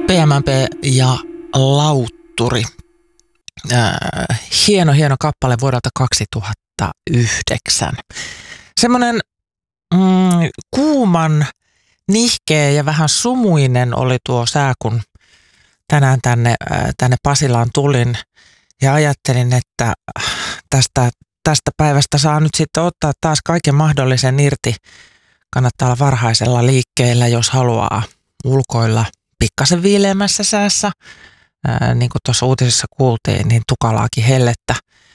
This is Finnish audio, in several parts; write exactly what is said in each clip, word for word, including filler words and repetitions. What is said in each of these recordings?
P M P ja Lautturi. Äh, hieno, hieno kappale vuodelta kaksituhattayhdeksän. Semmoinen mm, kuuman, nihkeä ja vähän sumuinen oli tuo sää, kun tänään tänne, äh, tänne Pasilaan tulin ja ajattelin, että tästä, tästä päivästä saa nyt sitten ottaa taas kaiken mahdollisen irti. Kannattaa olla varhaisella liikkeellä, jos haluaa ulkoilla pikkasen viileämmässä säässä. Ää, niin kuin tuossa uutisessa kuultiin, niin tukalaakin hellettä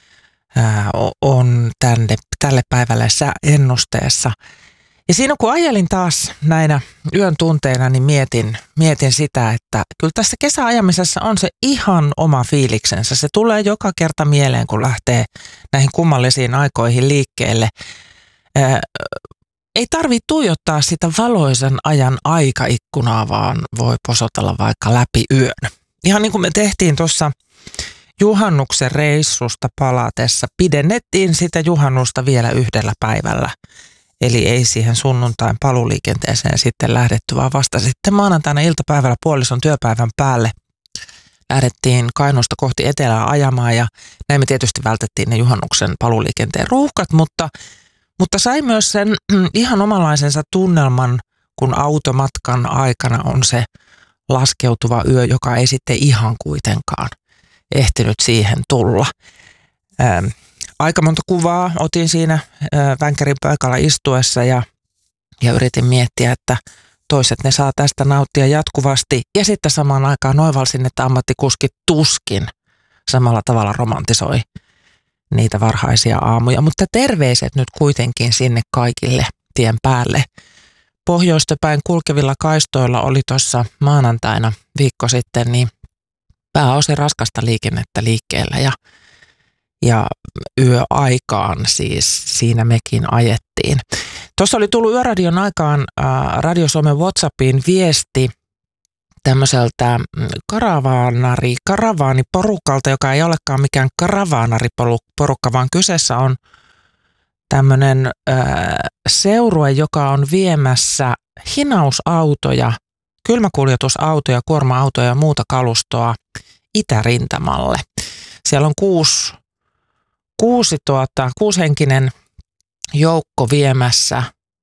ää, on tänne, tälle päivälle sääennusteessa. Ja siinä kun ajelin taas näinä yön tunteina, niin mietin, mietin sitä, että kyllä tässä kesäajamisessa on se ihan oma fiiliksensä. Se tulee joka kerta mieleen, kun lähtee näihin kummallisiin aikoihin liikkeelle. Ää, Ei tarvitse tuijottaa sitä valoisen ajan aikaikkunaa, vaan voi posotella vaikka läpi yön. Ihan niin kuin me tehtiin tuossa juhannuksen reissusta palatessa, pidennettiin sitä juhannusta vielä yhdellä päivällä. Eli ei siihen sunnuntain paluliikenteeseen sitten lähdetty, vaan vasta sitten maanantaina iltapäivällä puolison työpäivän päälle lähdettiin Kainuusta kohti etelää ajamaan ja näin me tietysti vältettiin ne juhannuksen paluliikenteen ruuhkat, mutta Mutta sai myös sen ihan omanlaisensa tunnelman, kun automatkan aikana on se laskeutuva yö, joka ei sitten ihan kuitenkaan ehtinyt siihen tulla. Ähm, aika monta kuvaa otin siinä äh, vänkärin paikalla istuessa ja, ja yritin miettiä, että toiset ne saa tästä nauttia jatkuvasti. Ja sitten samaan aikaan oivalsin, että ammattikuskit tuskin samalla tavalla romantisoi niitä varhaisia aamuja, mutta terveiset nyt kuitenkin sinne kaikille tien päälle. Pohjoista päin kulkevilla kaistoilla oli tuossa maanantaina viikko sitten niin pääosin raskasta liikennettä liikkeellä ja, ja yöaikaan siis siinä mekin ajettiin. Tuossa oli tullut Yöradion aikaan äh, Radio Suomen WhatsAppiin viesti tämmöiseltä karavaanari, karavaaniporukalta, joka ei olekaan mikään karavaanariporukka, vaan kyseessä on tämmöinen äh, seurue, joka on viemässä hinausautoja, kylmäkuljetusautoja, kuorma-autoja ja muuta kalustoa itärintamalle. Siellä on kuusi, kuusi, tuota, kuushenkinen joukko viemässä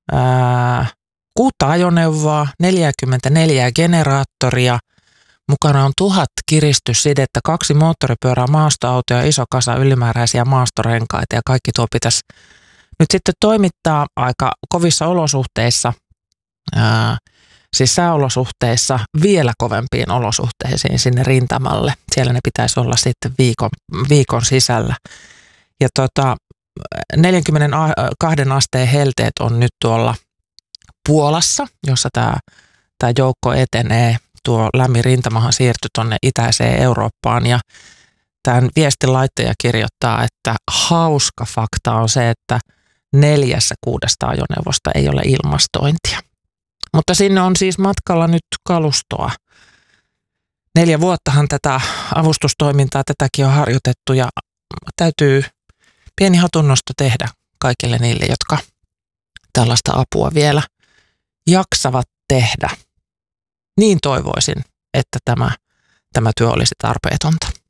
äh, kuutta ajoneuvoa, neljäkymmentäneljä generaattoria, mukana on tuhat kiristyssidettä, kaksi moottoripyörää, maastoautoja, iso kasa ylimääräisiä maastorenkaita ja kaikki tuo pitäisi nyt sitten toimittaa aika kovissa olosuhteissa, ää, siis sääolosuhteissa vielä kovempiin olosuhteisiin sinne rintamalle. Siellä ne pitäisi olla sitten viikon, viikon sisällä. Ja tota, neljäkymmentäkaksi asteen helteet on nyt tuolla Puolassa, jossa tämä, tämä joukko etenee. Tuo lämmin rintamahan siirtyi tuonne itäiseen Eurooppaan ja tämän viestin laittaja kirjoittaa, että hauska fakta on se, että neljässä kuudesta ajoneuvosta ei ole ilmastointia. Mutta sinne on siis matkalla nyt kalustoa. Neljä vuottahan tätä avustustoimintaa, tätäkin on harjoitettu ja täytyy pieni hatunnosto tehdä kaikille niille, jotka tällaista apua vielä jaksavat tehdä. Niin toivoisin, että tämä, tämä työ olisi tarpeetonta.